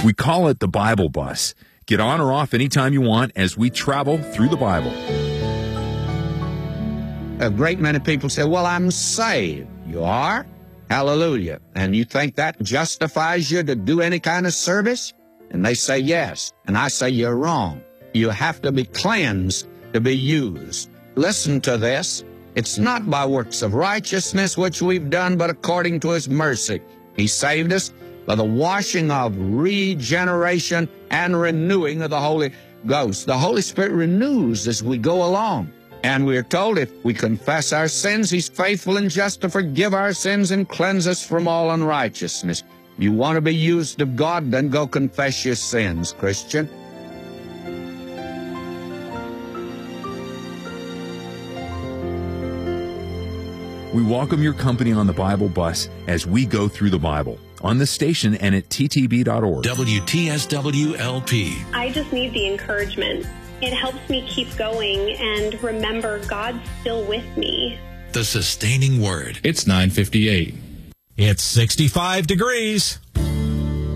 We call it the Bible Bus. Get on or off anytime you want as we travel through the Bible. A great many people say, well, I'm saved. You are? Hallelujah. And you think that justifies you to do any kind of service? And they say yes. And I say you're wrong. You have to be cleansed to be used. Listen to this. It's not by works of righteousness which we've done, but according to his mercy. He saved us by the washing of regeneration and renewing of the Holy Ghost. The Holy Spirit renews as we go along. And we're told if we confess our sins, he's faithful and just to forgive our sins and cleanse us from all unrighteousness. You want to be used of God, then go confess your sins, Christian. We welcome your company on the Bible Bus as we go through the Bible on the station and at ttb.org. WTSWLP. I just need the encouragement. It helps me keep going and remember God's still with me. The Sustaining Word. It's 9:58. It's 65 degrees.